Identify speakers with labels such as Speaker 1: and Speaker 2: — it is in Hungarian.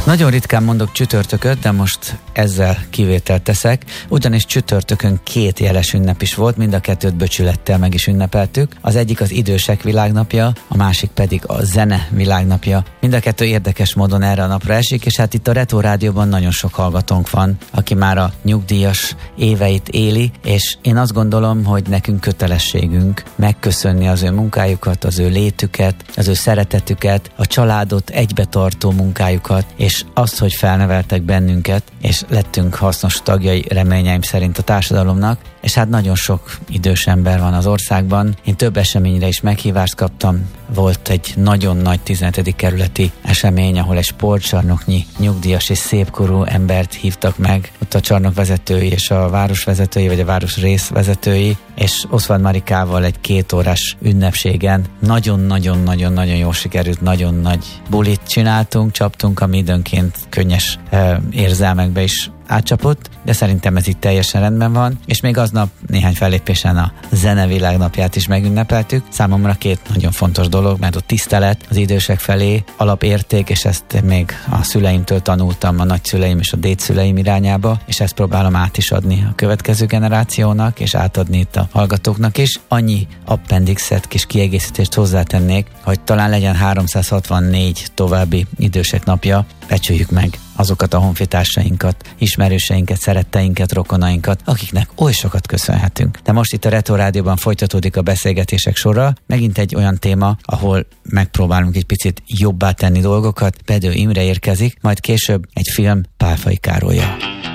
Speaker 1: Nagyon ritkán mondok csütörtököt, de most ezzel kivételt teszek, ugyanis csütörtökön 2 jeles ünnep is volt, mind a 2-t becsülettel meg is ünnepeltük. Az egyik az idősek világnapja, a másik pedig a zene világnapja. Mind a 2 érdekes módon erre a napra esik, és hát itt a Retro Rádióban nagyon sok hallgatónk van, aki már a nyugdíjas éveit éli, és én azt gondolom, hogy nekünk kötelességünk megköszönni az ő munkájukat, az ő létüket, az ő szeretetüket, a családot egybetartó munkájukat, és azt, hogy felneveltek bennünket, és lettünk hasznos tagjai reményeim szerint a társadalomnak, és hát nagyon sok idős ember van az országban. Én több eseményre is meghívást kaptam. Volt egy nagyon nagy 15. kerületi esemény, ahol egy sportcsarnoknyi nyugdíjas és szépkorú embert hívtak meg. Ott a csarnok vezetői és a város vezetői, vagy a város rész vezetői, és Oswald Marikával egy 2 órás ünnepségen nagyon-nagyon-nagyon-nagyon jól sikerült, nagyon nagy bulit csináltunk, csaptunk, ami időnként könnyes érzelmekbe is átcsapott, de szerintem ez itt teljesen rendben van, és még aznap néhány fellépésen a zene világnapját is megünnepeltük. Számomra 2 nagyon fontos dolog, mert a tisztelet az idősek felé alapérték, és ezt még a szüleimtől tanultam, a nagyszüleim és a dédszüleim irányába, és ezt próbálom át is adni a következő generációnak, és átadni itt a hallgatóknak is. Annyi appendixet, kis kiegészítést hozzátennék, hogy talán legyen 364 további idősek napja, becsüljük meg azokat a honfitársainkat, ismerőseinket, szeretteinket, rokonainkat, akiknek oly sokat köszönhetünk. De most itt a Retro Rádióban folytatódik a beszélgetések sora, megint egy olyan téma, ahol megpróbálunk egy picit jobbá tenni dolgokat. Bedő Imre érkezik, majd később egy film Pálfai Károllyal.